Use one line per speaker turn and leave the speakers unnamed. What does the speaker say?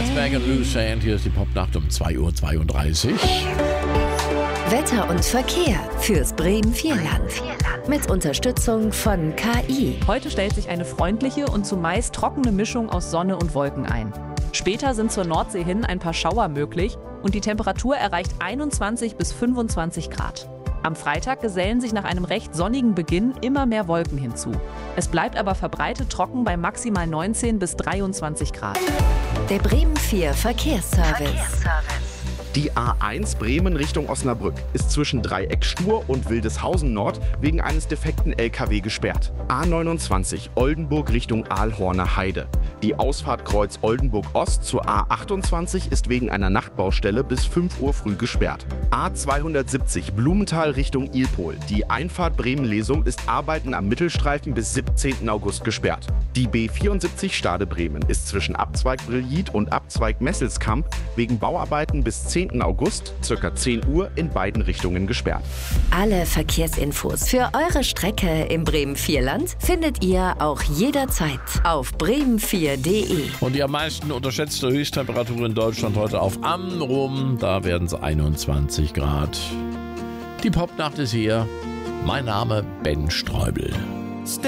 Erzberg und Loose Sand, hier ist die Popnacht um 2:32 Uhr.
Wetter und Verkehr fürs Bremen-Vierland. Mit Unterstützung von KI.
Heute stellt sich eine freundliche und zumeist trockene Mischung aus Sonne und Wolken ein. Später sind zur Nordsee hin ein paar Schauer möglich und die Temperatur erreicht 21 bis 25 Grad. Am Freitag gesellen sich nach einem recht sonnigen Beginn immer mehr Wolken hinzu. Es bleibt aber verbreitet trocken bei maximal 19 bis 23 Grad.
Der Bremen 4 Verkehrsservice.
Die A1 Bremen Richtung Osnabrück ist zwischen Dreiecksspur und Wildeshausen Nord wegen eines defekten LKW gesperrt. A29 Oldenburg Richtung Aalhorner Heide. Die Ausfahrt Kreuz Oldenburg Ost zur A28 ist wegen einer Nachtbaustelle bis 5 Uhr früh gesperrt. A270 Blumenthal Richtung Ilpol. Die Einfahrt Bremen-Lesum ist Arbeiten am Mittelstreifen bis 17. August gesperrt. Die B74 Stade Bremen ist zwischen Abzweig Brillit und Abzweig Messelskamp wegen Bauarbeiten bis 10. August, ca. 10 Uhr, in beiden Richtungen gesperrt.
Alle Verkehrsinfos für eure Strecke im Bremen-Vierland findet ihr auch jederzeit auf bremen4.de.
Und die am meisten unterschätzte Höchsttemperatur in Deutschland heute auf Amrum. Da werden es 21 Grad. Die Popnacht ist hier. Mein Name Ben Streubel.